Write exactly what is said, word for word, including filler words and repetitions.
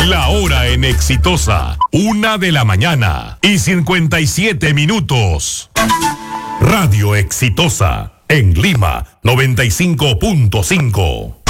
La hora en Exitosa, una de la mañana y cincuenta y siete minutos. Radio Exitosa, en Lima, noventa y cinco punto cinco.